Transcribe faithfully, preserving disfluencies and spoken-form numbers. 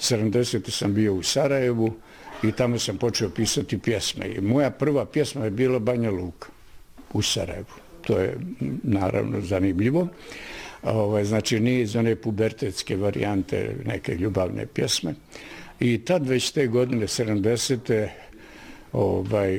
sedamdesete sam bio u Sarajevu i tamo sam počeo pisati pjesme. I moja prva pjesma je bila Banja Luka u Sarajevu. To je naravno zanimljivo. Ovaj, znači nije iz one pubertetske varijante neke ljubavne pjesme. I tad već te godine sedamdesete ovaj,